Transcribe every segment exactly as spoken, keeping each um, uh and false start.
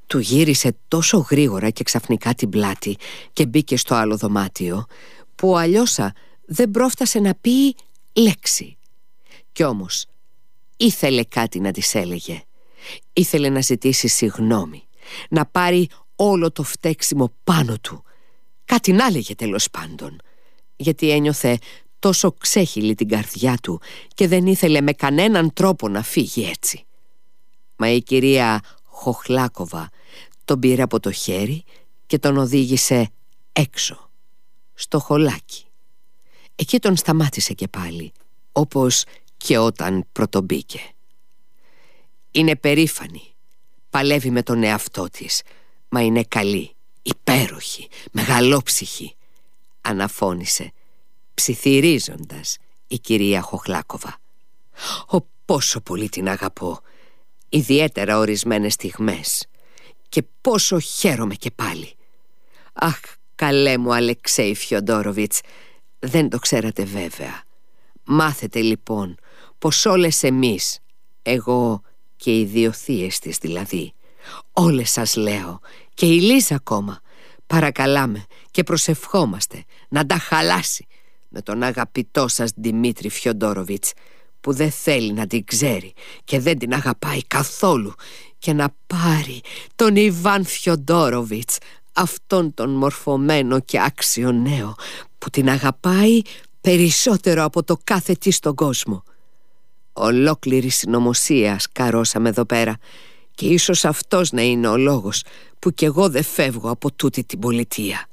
Του γύρισε τόσο γρήγορα και ξαφνικά την πλάτη και μπήκε στο άλλο δωμάτιο, που ο Αλιώσα δεν πρόφτασε να πει λέξη. Κι όμως ήθελε κάτι να της έλεγε. Ήθελε να ζητήσει συγγνώμη, να πάρει όλο το φταίξιμο πάνω του. Κάτι να έλεγε τέλος πάντων, γιατί ένιωθε τόσο ξέχυλη την καρδιά του και δεν ήθελε με κανέναν τρόπο να φύγει έτσι. Μα η κυρία Χοχλάκοβα τον πήρε από το χέρι και τον οδήγησε έξω, στο χωλάκι. Εκεί τον σταμάτησε και πάλι, όπως και όταν πρωτομπήκε. Είναι περήφανη, παλεύει με τον εαυτό της, μα είναι καλή, υπέροχη, μεγαλόψυχη, αναφώνησε, ψιθυρίζοντας η κυρία Χοχλάκοβα. «Ω, πόσο πολύ την αγαπώ, ιδιαίτερα ορισμένες στιγμές, και πόσο χαίρομαι και πάλι. Αχ, καλέ μου Αλεξέη Φιοντόροβιτς, δεν το ξέρατε βέβαια. Μάθετε λοιπόν πως όλες εμείς, εγώ και οι δύο θείες της δηλαδή, όλες σας λέω, και η Λίζα ακόμα, παρακαλάμε και προσευχόμαστε να τα χαλάσει με τον αγαπητό σας Δημήτρη Φιοντόροβιτς, που δεν θέλει να την ξέρει και δεν την αγαπάει καθόλου, και να πάρει τον Ιβάν Φιοντόροβιτς, αυτόν τον μορφωμένο και άξιο νέο που την αγαπάει περισσότερο από το κάθε τι στον κόσμο. Ολόκληρη συνωμοσία σκαρώσαμε εδώ πέρα, και ίσως αυτός να είναι ο λόγος που κι εγώ δεν φεύγω από τούτη την πολιτεία».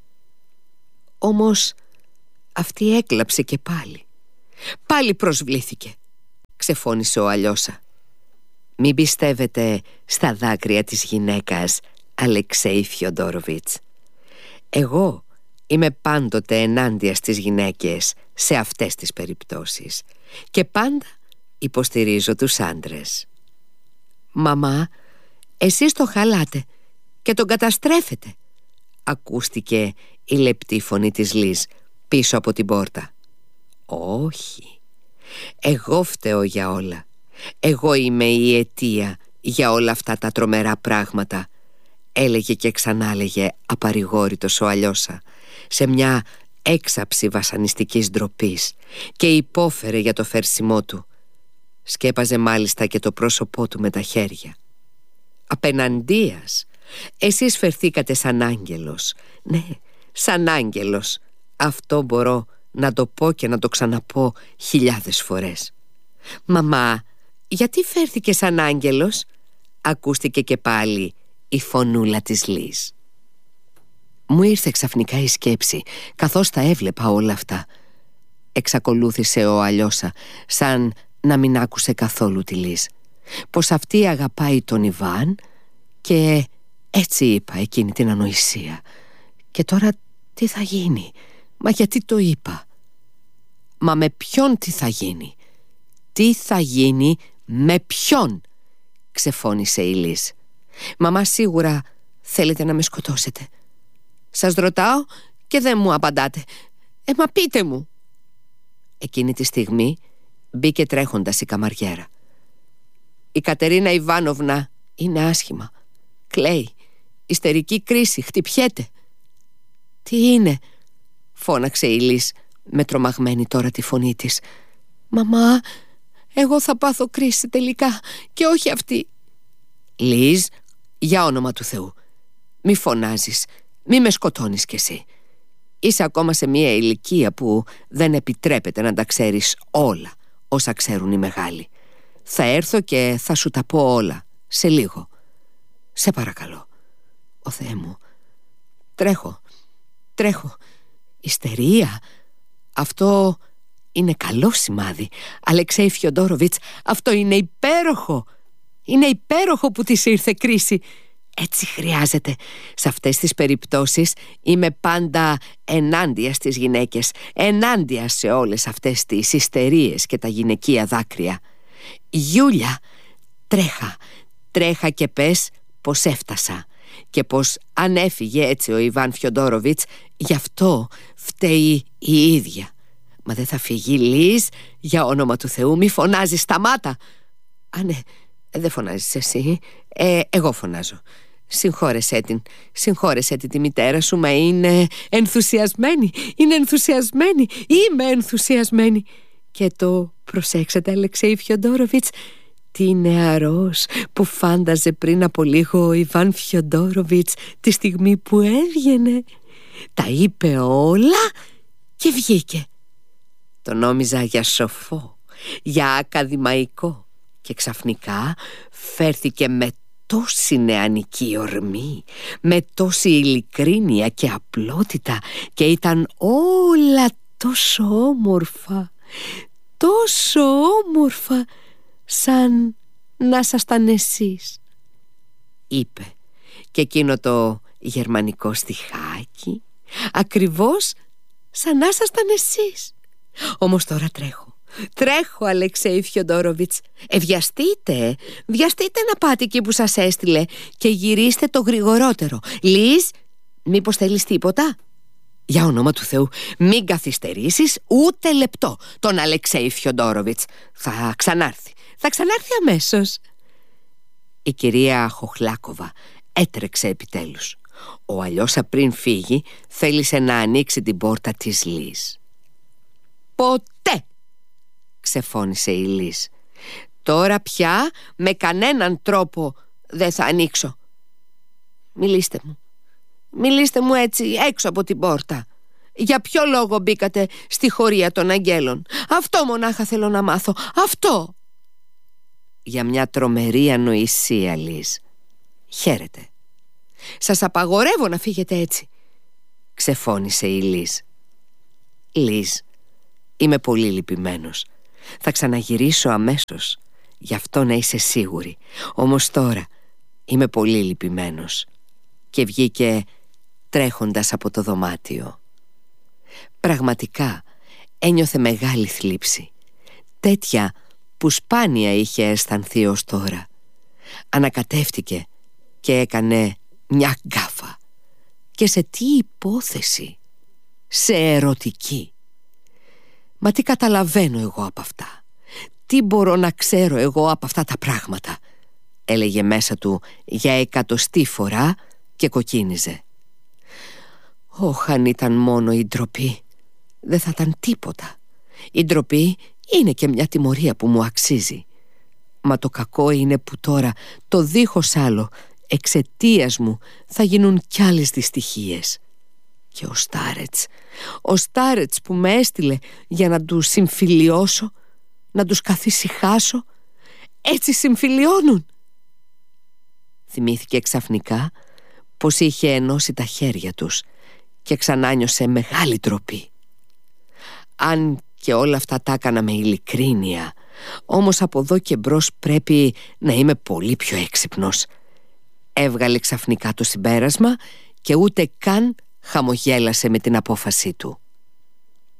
Όμως αυτή έκλαψε και πάλι. Πάλι προσβλήθηκε, ξεφώνησε ο Αλιώσα. «Μην πιστεύετε στα δάκρυα της γυναίκας, Αλεξέη Φιοντόροβιτς. Εγώ είμαι πάντοτε ενάντια στις γυναίκες σε αυτές τις περιπτώσεις και πάντα υποστηρίζω τους άντρες». «Μαμά, εσείς το χαλάτε και τον καταστρέφετε», ακούστηκε η λεπτή φωνή της Λίζ πίσω από την πόρτα. «Όχι, εγώ φταίω για όλα. Εγώ είμαι η αιτία για όλα αυτά τα τρομερά πράγματα», έλεγε και ξανάλεγε απαρηγόρητος ο Αλιώσα, σε μια έξαψη βασανιστικής ντροπής, και υπόφερε για το φέρσιμό του. Σκέπαζε μάλιστα και το πρόσωπό του με τα χέρια. «Απεναντίας, εσείς φερθήκατε σαν άγγελος. Ναι, σαν άγγελος. Αυτό μπορώ να το πω και να το ξαναπώ χιλιάδες φορές». «Μαμά, γιατί φέρθηκε σαν άγγελος?» ακούστηκε και πάλι η φωνούλα της Λίζ. «Μου ήρθε ξαφνικά η σκέψη, καθώς τα έβλεπα όλα αυτά», εξακολούθησε ο Αλιώσα, σαν να μην άκουσε καθόλου τη Λίζ, «πως αυτή αγαπάει τον Ιβάν, και έτσι είπα εκείνη την ανοησία. Και τώρα τι θα γίνει? Μα γιατί το είπα?» «Μα με ποιον τι θα γίνει? Τι θα γίνει με ποιον?» ξεφώνησε η Λίζ. «Μαμά, σίγουρα θέλετε να με σκοτώσετε. Σας ρωτάω και δεν μου απαντάτε. Ε, μα πείτε μου». Εκείνη τη στιγμή μπήκε τρέχοντας η καμαριέρα. «Η Κατερίνα Ιβάνοβνα είναι άσχημα. Κλαίει. Ιστερική κρίση. Χτυπιέται». «Τι είναι?» φώναξε η Λίζ με τρομαγμένη τώρα τη φωνή της. «Μαμά, εγώ θα πάθω κρίση τελικά και όχι αυτή». «Λίζ, για όνομα του Θεού, μη φωνάζεις, μη με σκοτώνεις κι εσύ. Είσαι ακόμα σε μια ηλικία που δεν επιτρέπεται να τα ξέρεις όλα όσα ξέρουν οι μεγάλοι. Θα έρθω και θα σου τα πω όλα σε λίγο. Σε παρακαλώ. Ο Θεέ μου, τρέχω, τρέχω. Ιστερία, αυτό είναι καλό σημάδι. Αλεξέη Φιοντόροβιτς, αυτό είναι υπέροχο. Είναι υπέροχο που της ήρθε κρίση. Έτσι χρειάζεται. Σε αυτές τις περιπτώσεις είμαι πάντα ενάντια στις γυναίκες, ενάντια σε όλες αυτές τις ιστερίες και τα γυναικεία δάκρυα. Γιούλια, τρέχα, τρέχα και πες πως έφτασα και πως αν έφυγε έτσι ο Ιβάν Φιοντόροβιτς, γι' αυτό φταίει η ίδια. Μα δεν θα φύγει, Λίζ, για όνομα του Θεού, μη φωνάζεις, σταμάτα». «Α, ναι, δεν φωνάζεις εσύ, ε, εγώ φωνάζω. Συγχώρεσέ την, συγχώρεσέ την τη μητέρα σου, μα είναι ενθουσιασμένη, είναι ενθουσιασμένη, είμαι ενθουσιασμένη. Και το προσέξατε, Αλεξέη Φιοντόροβιτς, τι νεαρός που φάνταζε πριν από λίγο ο Ιβάν Φιοντόροβιτς τη στιγμή που έβγαινε. Τα είπε όλα και βγήκε. Το νόμιζα για σοφό, για ακαδημαϊκό, και ξαφνικά φέρθηκε με τόση νεανική ορμή, με τόση ειλικρίνεια και απλότητα, και ήταν όλα τόσο όμορφα, τόσο όμορφα, σαν να σασταν εσείς, είπε, και εκείνο το γερμανικό στιχάκι, ακριβώς σαν να σασταν εσείς. Όμως τώρα τρέχω, τρέχω, Αλεξέη Φιοντόροβιτς. Ε, βιαστείτε, βιαστείτε να πάτε εκεί που σας έστειλε και γυρίστε το γρηγορότερο. Λις, μήπως θέλεις τίποτα? Για όνομα του Θεού, μην καθυστερήσεις ούτε λεπτό τον Αλεξέη Φιοντόροβιτς. Θα ξανάρθει, θα ξανάρθει αμέσως. Η κυρία Χοχλάκοβα έτρεξε επιτέλους. Ο Αλιώσα πριν φύγει θέλησε να ανοίξει την πόρτα της Λις. «Ποτέ!» ξεφώνησε η Λις. «Τώρα πια με κανέναν τρόπο δεν θα ανοίξω. Μιλήστε μου, μιλήστε μου έτσι έξω από την πόρτα. Για ποιο λόγο μπήκατε στη χωρία των αγγέλων? Αυτό μονάχα θέλω να μάθω, αυτό!» «Για μια τρομερή ανοησία, Λις. Χαίρετε. Σας απαγορεύω να φύγετε έτσι», ξεφώνησε η Λις. «Λις, είμαι πολύ λυπημένος. Θα ξαναγυρίσω αμέσως, γι' αυτό να είσαι σίγουρη. Όμως τώρα είμαι πολύ λυπημένος». Και βγήκε τρέχοντας από το δωμάτιο. Πραγματικά ένιωθε μεγάλη θλίψη, τέτοια που σπάνια είχε αισθανθεί ως τώρα. Ανακατεύτηκε και έκανε μια γκάφα. Και σε τι υπόθεση? Σε ερωτική. Μα τι καταλαβαίνω εγώ από αυτά? Τι μπορώ να ξέρω εγώ από αυτά τα πράγματα? Έλεγε μέσα του για εκατοστή φορά και κοκκίνιζε. Ωχ, αν ήταν μόνο η ντροπή, δεν θα ήταν τίποτα. Η ντροπή είναι και μια τιμωρία που μου αξίζει. Μα το κακό είναι που τώρα, το δίχως άλλο, εξαιτίας μου θα γίνουν κι άλλες δυστυχίες. Και ο Στάρετς, ο Στάρετς που με έστειλε για να τους συμφιλιώσω, να τους καθησυχάσω, έτσι συμφιλιώνουν. Θυμήθηκε ξαφνικά πως είχε ενώσει τα χέρια τους και ξανάνιωσε μεγάλη ντροπή. Αν και όλα αυτά τα έκανα με ειλικρίνεια, όμως από εδώ και μπρος πρέπει να είμαι πολύ πιο έξυπνος. Έβγαλε ξαφνικά το συμπέρασμα και ούτε καν χαμογέλασε με την απόφασή του.